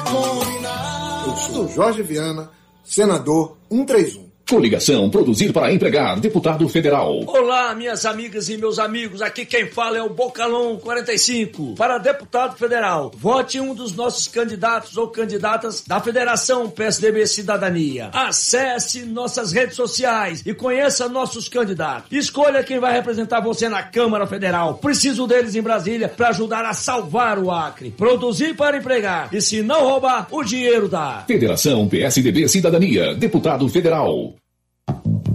Eu sou Jorge Viana, senador 131. Coligação Produzir para Empregar, deputado federal. Olá, minhas amigas e meus amigos, aqui quem fala é o Bocalão 45. Para deputado federal, vote um dos nossos candidatos ou candidatas da Federação PSDB Cidadania. Acesse nossas redes sociais e conheça nossos candidatos. Escolha quem vai representar você na Câmara Federal. Preciso deles em Brasília para ajudar a salvar o Acre. Produzir para empregar e se não roubar, o dinheiro dá. Federação PSDB Cidadania, deputado federal.